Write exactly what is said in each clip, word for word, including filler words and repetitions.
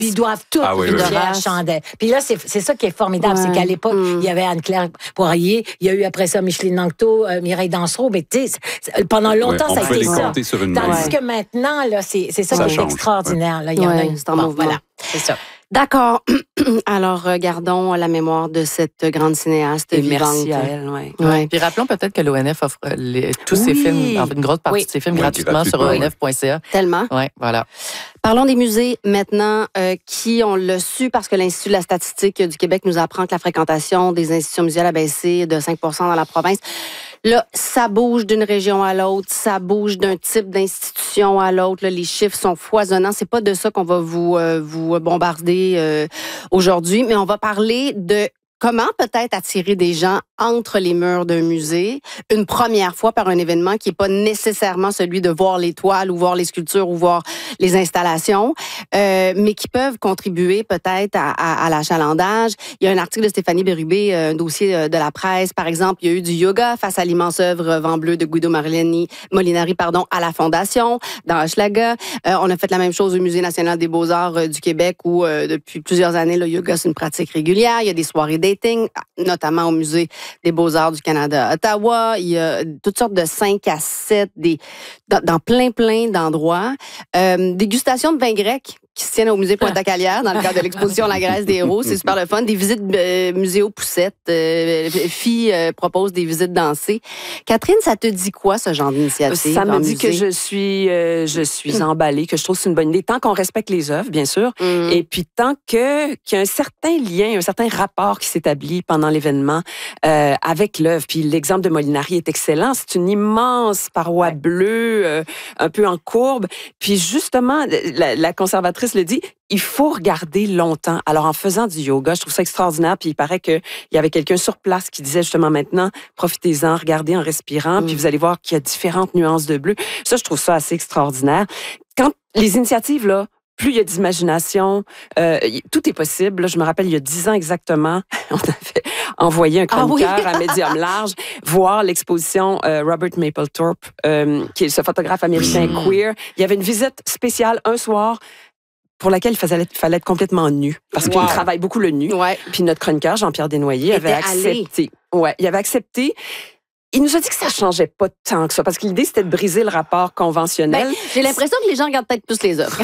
Puis ils doivent toutes Ah oui, une oui. fière chandelle. Puis là, c'est, c'est ça qui est formidable, Ouais. c'est qu'à l'époque, Mm. il y avait Anne-Claire Poirier, il y a eu après ça Micheline Nancto, euh, Mireille Dansereau, mais tu sais, c'est- pendant longtemps, Ouais, on ça a pouvait été les ça. compter sur une main. Tandis Ouais. que maintenant, là, c'est, c'est ça, Ça qui est change. extraordinaire. Là, il y en a Ouais, une- c'est en bon, mouvement. voilà, c'est ça. D'accord. Alors, regardons la mémoire de cette grande cinéaste Et vivante. merci à elle, oui. Ouais. Puis rappelons peut-être que l'O N F offre les- tous ses Oui. films, en fait, une grosse partie Oui. de ses films Oui, gratuitement sur gratuitement, O N F point C A. Tellement. Oui, voilà. Parlons des musées maintenant, euh, qui, on l'a su parce que l'Institut de la statistique du Québec nous apprend que la fréquentation des institutions muséales a baissé de cinq pour cent dans la province. Là, ça bouge d'une région à l'autre, ça bouge d'un type d'institution à l'autre. Là, les chiffres sont foisonnants. C'est pas de ça qu'on va vous euh, vous bombarder euh, aujourd'hui, mais on va parler de comment peut-être attirer des gens entre les murs d'un musée une première fois par un événement qui n'est pas nécessairement celui de voir les toiles ou voir les sculptures ou voir les installations, euh, mais qui peuvent contribuer peut-être à, à, à l'achalandage. Il y a un article de Stéphanie Bérubé, un dossier de la presse, par exemple. Il y a eu du yoga face à l'immense œuvre Vent bleu de Guido Molinari, Molinari pardon, à la Fondation, dans Hochelaga. Euh, on a fait la même chose au Musée national des beaux-arts euh, du Québec où, euh, depuis plusieurs années, le yoga, c'est une pratique régulière. Il y a des soirées dating, notamment au Musée des beaux-arts du Canada à Ottawa. Il y a toutes sortes de cinq à sept des, dans, dans plein, plein d'endroits. Euh, dégustation de vin grec qui se tiennent au musée Pointe-à-Calière dans le cadre de l'exposition La Grèce des héros. C'est super le fun. Des visites euh, muséo Poussette. Euh, Fille euh, propose des visites dansées. Catherine, ça te dit quoi, ce genre d'initiative? Ça me en dit musée? que je suis, euh, je suis emballée, que je trouve que c'est une bonne idée. Tant qu'on respecte les œuvres, bien sûr, Mm. et puis tant que qu'il y a un certain lien, un certain rapport qui s'établit pendant l'événement euh, avec l'œuvre. Puis l'exemple de Molinari est excellent. C'est une immense paroi bleue, euh, un peu en courbe. Puis justement, la, la conservatrice le dit, il faut regarder longtemps. Alors, en faisant du yoga, je trouve ça extraordinaire. Puis il paraît qu'il y avait quelqu'un sur place qui disait justement maintenant, profitez-en, regardez en respirant, Mm. puis vous allez voir qu'il y a différentes nuances de bleu. Ça, je trouve ça assez extraordinaire. Quand les initiatives, là, plus il y a d'imagination, euh, tout est possible. Là, je me rappelle, il y a dix ans exactement, on avait envoyé un chroniqueur Ah oui? à Médium Large voir l'exposition euh, Robert Mapplethorpe, euh, qui est ce photographe américain Mm. queer. Il y avait une visite spéciale un soir pour laquelle il fallait, fallait être complètement nu, parce Wow. qu'il travaille beaucoup le nu. Ouais. Puis notre chroniqueur, Jean-Pierre Desnoyers, avait Était allé. accepté. Ouais, il avait accepté. Il nous a dit que ça changeait pas tant que ça, parce que l'idée, c'était de briser le rapport conventionnel. Ben, j'ai l'impression que les gens regardent peut-être plus les œuvres.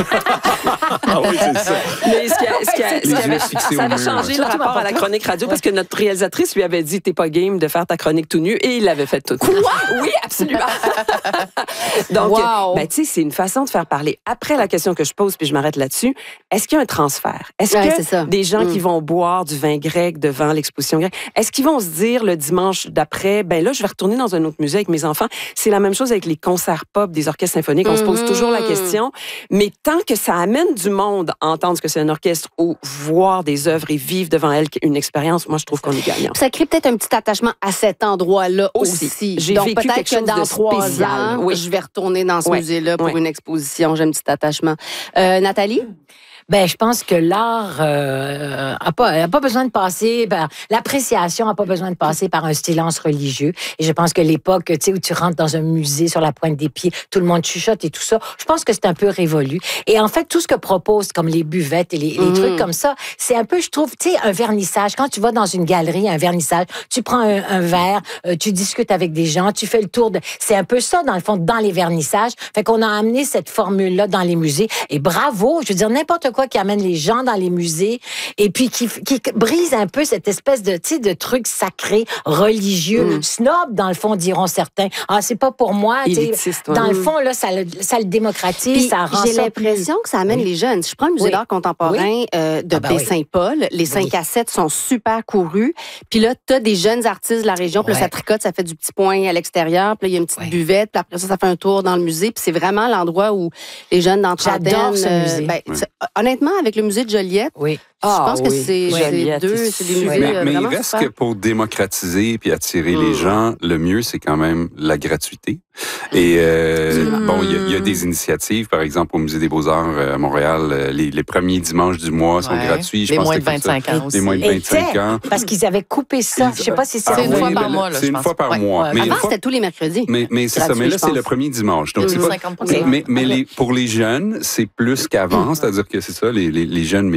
Ah oui, c'est ça. Mais ce qui, a- ce qui, a- ce qui Les avait, yeux fixés ça au avait mur, changé ouais. le rapport à la chronique radio parce que notre réalisatrice lui avait dit t'es pas game de faire ta chronique tout nu et il l'avait fait tout nu. Quoi? Oui, absolument. Donc, Wow. ben, tu sais, c'est une façon de faire parler. Après la question que je pose, puis je m'arrête là-dessus, est-ce qu'il y a un transfert? Est-ce Ouais, que c'est ça. des gens Mm. qui vont boire du vin grec devant l'exposition grecque, est-ce qu'ils vont se dire le dimanche d'après, ben là, je vais retourner dans un autre musée avec mes enfants? C'est la même chose avec les concerts pop des orchestres symphoniques. On se pose Mhm. toujours la question. Mais tant que ça amène du monde à entendre ce que c'est un orchestre ou voir des œuvres et vivre devant elles une expérience, moi, je trouve qu'on est gagnant. Ça crée peut-être un petit attachement à cet endroit-là aussi. Aussi. J'ai Donc, vécu peut-être quelque que chose dans de trois spécial. ans, Oui. je vais retourner dans ce Ouais. musée-là pour Ouais. une exposition. J'ai un petit attachement. Euh, Nathalie? Ben, je pense que l'art euh, a pas a pas besoin de passer par l'appréciation a pas besoin de passer par un silence religieux. Et je pense que l'époque, tu sais, où tu rentres dans un musée sur la pointe des pieds, tout le monde chuchote et tout ça, je pense que c'est un peu révolu. Et en fait, tout ce que propose comme les buvettes et les, les Mhm. trucs comme ça, c'est un peu, je trouve, tu sais, un vernissage. Quand tu vas dans une galerie, un vernissage, tu prends un, un verre, euh, tu discutes avec des gens, tu fais le tour de. C'est un peu ça dans le fond dans les vernissages. Fait qu'on a amené cette formule-là dans les musées. Et bravo, je veux dire n'importe quoi qui amène les gens dans les musées et puis qui, qui brise un peu cette espèce de, tu sais, de truc sacré, religieux, Mm. snob dans le fond, diront certains. Ah, c'est pas pour moi. tu sais. Élitiste, ouais. Dans le Mm. fond, là, ça le, ça le démocratise, Puis, ça rend j'ai ça l'impression que ça amène Oui. les jeunes. Si je prends le musée Oui. d'art contemporain euh, de Ah ben oui. Baie-Saint-Paul, les cinq à sept sont super courus. Puis là, tu as des jeunes artistes de la région. Puis là, Ouais. ça tricote, ça fait du petit point à l'extérieur. Puis là, il y a une petite Ouais. buvette. Puis après ça, ça fait un tour dans le musée. Puis c'est vraiment l'endroit où les jeunes dans trentaine... J'adore ce musée. ben, c'est- honnêtement, avec le musée de Joliette, Oui. Ah, je pense que oui. c'est c'est Joliette deux, est c'est des super. musées Mais, euh, mais il vraiment reste super. que pour démocratiser puis attirer les Mm. gens, le mieux, c'est quand même la gratuité. Et euh, Mm. bon, il y, a- il y a des initiatives, par exemple, au Musée des Beaux-Arts euh, à Montréal, euh, les, les premiers dimanches du mois sont Ouais. gratuits. Je Les pense moins que de c'est comme ça. vingt-cinq ans aussi. Les moins de vingt-cinq Était, ans. parce qu'ils avaient coupé ça. Ils- Je sais pas si c'est Ah C'est une oui, fois par là, mois, là, C'est je une pense. fois par Ouais, mois. ouais. Mais, Avant, une fois- c'était tous les mercredis. mais, mais c'est ça. Gratuit, Mais là, je c'est le pense. premier dimanche. Donc, c'est C'est pas, cinquante pour cent. mais mais les, pour les jeunes, c'est plus qu'avant. C'est-à-dire que c'est ça, les, les, les jeunes